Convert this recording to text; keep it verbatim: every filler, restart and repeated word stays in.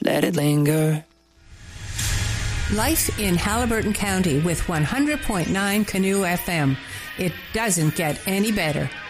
let it linger. Life in Haliburton County with one hundred point nine Canoe F M. It doesn't get any better.